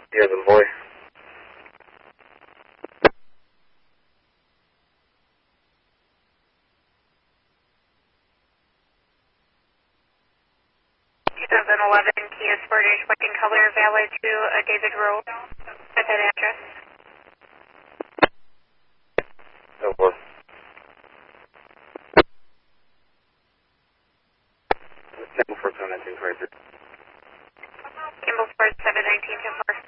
Yeah, the boy. Kia Sportage, white in color, valid to David Rowe at that address. No boy. Campbell Ford 719 23. Campbell Ford 719 10-4.